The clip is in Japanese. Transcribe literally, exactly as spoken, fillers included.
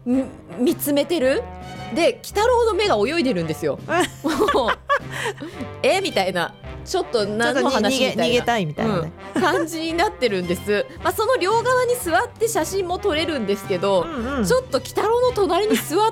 見つめてる。で鬼太郎の目が泳いでるんですよもうえみたいな、ちょっと何の話みたいな、 逃げ、逃げたいみたいなね、 うん、感じになってるんです、まあ、その両側に座って写真も撮れるんですけど、うん、うん、ちょっと鬼太郎の隣に座っ